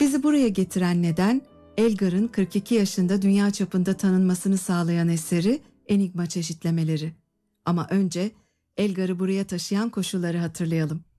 Bizi buraya getiren neden, Elgar'ın 42 yaşında dünya çapında tanınmasını sağlayan eseri Enigma çeşitlemeleri. Ama önce Elgar'ı buraya taşıyan koşulları hatırlayalım.